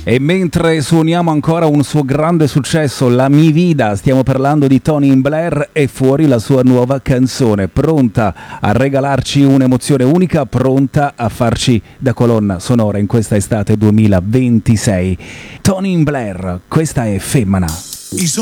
E mentre suoniamo ancora un suo grande successo, La Mi Vida, stiamo parlando di Tony Blair, e fuori la sua nuova canzone, pronta a regalarci un'emozione unica, pronta a farci da colonna sonora in questa estate 2026. Tony Blair, questa è Femmina.